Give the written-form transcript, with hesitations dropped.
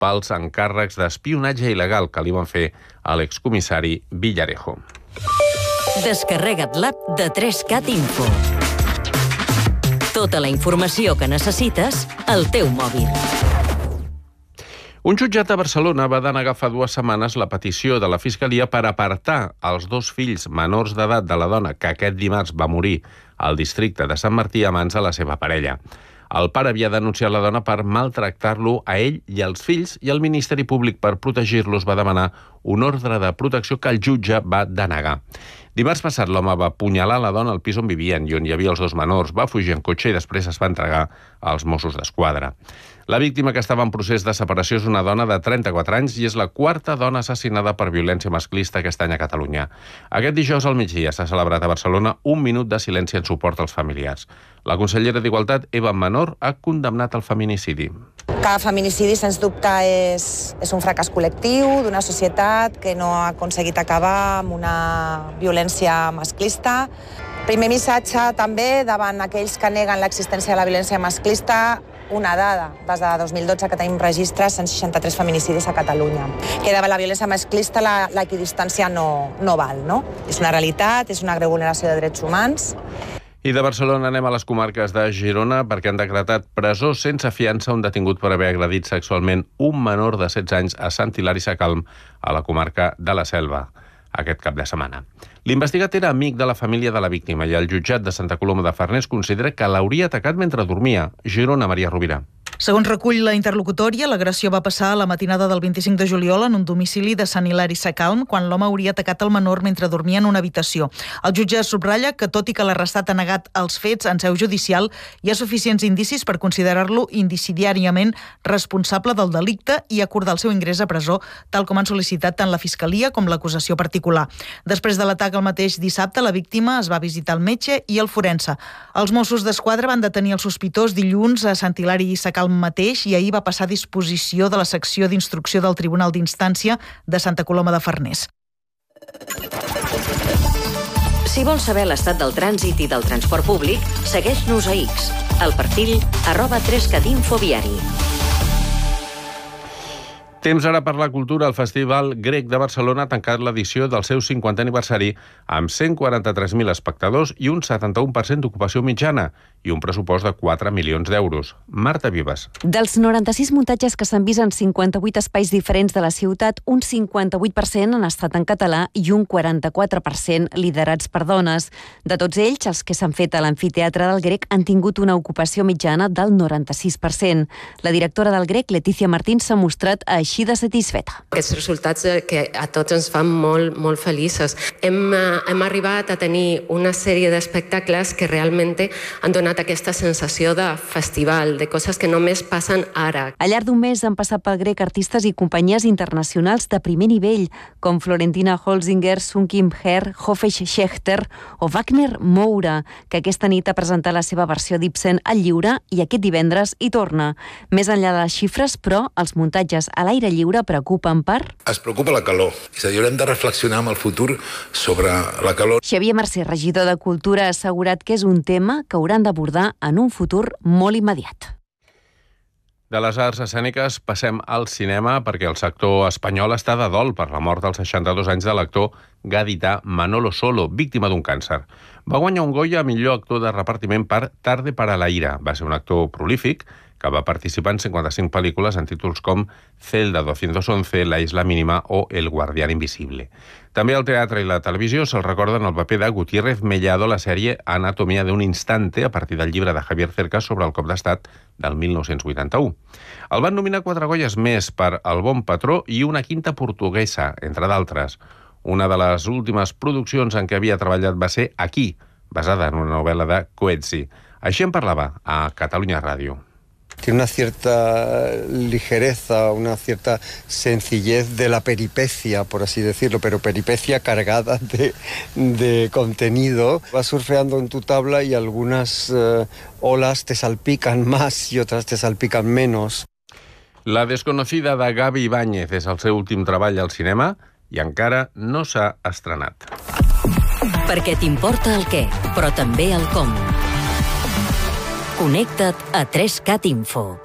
pels encàrrecs d'espionatge il·legal que li van fer a l'excomissari Villarejo. Descarrega't l'app de 3CAT Info. Tota la informació que necessites al teu mòbil. Un jutjat de Barcelona va denegar fa 2 setmanes la petició de la Fiscalia per apartar els 2 fills menors d'edat de la dona que aquest dimarts va morir al districte de Sant Martí a mans de la seva parella. El pare havia denunciat la dona per maltractar-lo a ell i als fills i el Ministeri Públic, per protegir-los, va demanar un ordre de protecció que el jutge va denegar. Dimarts passat, l'home va apunyalar la dona al pis on vivien i on hi havia els 2 menors, va fugir en cotxe i després es va entregar als Mossos d'Esquadra. La víctima, que estava en procés de separació, és una dona de 34 anys i és la 4a dona assassinada per violència masclista aquest any a Catalunya. Aquest dijous al migdia s'ha celebrat a Barcelona un minut de silenci en suport als familiars. La consellera d'Igualtat, Eva Menor, ha condemnat el feminicidi. Cada feminicidi, sens dubte, és un fracàs col·lectiu d'una societat que no ha aconseguit acabar amb una violència masclista. Primer missatge també davant aquells que neguen l'existència de la violència masclista. Una dada, des de 2012 que tenim registres, 163 feminicidis a Catalunya. Que davant la violència masclista l'equidistància no val, no? És una realitat, és una greu vulneració de drets humans. I de Barcelona anem a les comarques de Girona, perquè han decretat presó sense fiança un detingut per haver agredit sexualment un menor de 16 anys a Sant Hilari Sacalm, a la comarca de la Selva, aquest cap de setmana. L'investigat era amic de la família de la víctima i el jutjat de Santa Coloma de Farners considera que l'hauria atacat mentre dormia. Girona, Maria Rovira. Segons recull la interlocutòria, l'agressió va passar a la matinada del 25 de juliol en un domicili de Sant Hilari Sacalm, quan l'home hauria atacat el menor mentre dormia en una habitació. El jutge subratlla que, tot i que l'arrestat ha negat els fets en seu judicial, hi ha suficients indicis per considerar-lo indicidiàriament responsable del delicte i acordar el seu ingrés a presó, tal com han sol·licitat tant la Fiscalia com l'acusació particular. Després de l'atac el mateix dissabte, la víctima es va visitar el metge i el forense. Els Mossos d'Esquadra van detenir el sospitós dilluns a Sant Hilari Sacalm mateix i ahir va passar a disposició de la secció d'instrucció del Tribunal d'Instància de Santa Coloma de Farners. Si vols saber l'estat del trànsit i del transport públic, segueix-nos a X, al perfil @3catinfoviari. Temps ara per la cultura. El Festival Grec de Barcelona ha tancat l'edició del seu 50è aniversari amb 143.000 espectadors i un 71% d'ocupació mitjana i un pressupost de 4 milions d'euros. Marta Vives. Dels 96 muntatges que s'han vist en 58 espais diferents de la ciutat, un 58% han estat en català i un 44% liderats per dones. De tots ells, els que s'han fet a l'amfiteatre del Grec han tingut una ocupació mitjana del 96%. La directora del Grec, Letícia Martín, s'ha mostrat així de satisfeta. Aquests resultats que a tots ens fan molt feliços. Hem arribat a tenir una sèrie d'espectacles que realment han donat aquesta sensació de festival, de coses que només passen ara. Al llarg d'un mes han passat pel Grec artistes i companyies internacionals de primer nivell, com Florentina Holzinger, Sun Kim Her, Hofesh Schechter o Wagner Moura, que aquesta nit ha presentat la seva versió d'Ibsen al lliure i aquest divendres hi torna. Més enllà de les xifres, però, els muntatges a l'aire lliure preocupen per... Es preocupa la calor. És a dir, haurem de reflexionar amb el futur sobre la calor. Xavier Mercè, regidor de Cultura, ha assegurat que és un tema que hauran d'abordar en un futur molt immediat. De les arts escèniques passem al cinema, perquè el sector espanyol està de dol per la mort als 62 anys de l'actor gadità Manolo Solo, víctima d'un càncer. Va guanyar un Goya a millor actor de repartiment per Tarde para la ira. Va ser un actor prolífic que va participar en 55 pel·lícules en títols com Celda 211, La isla mínima o El guardián invisible. També al teatre i la televisió se'l recorden el paper de Gutiérrez Mellado a la sèrie Anatomía de un instante, a partir del llibre de Javier Cercas sobre el cop d'estat del 1981. El van nominar 4 Goyes més per El bon patró i una quinta portuguesa, entre d'altres. Una de les últimes produccions en què havia treballat va ser Aquí, basada en una novel·la de Coetzee. Així en parlava a Catalunya Ràdio. Tiene una cierta ligereza, una cierta sencillez de la peripecia, por así decirlo, pero peripecia cargada de contenido. Vas surfeando en tu tabla y algunas olas te salpican más y otras te salpican menos. La desconocida de Gavi Ibáñez és el seu últim treball al cinema i encara no s'ha estrenat. Perquè t'importa el què, però també el com. Connecta't a 3CAT Info.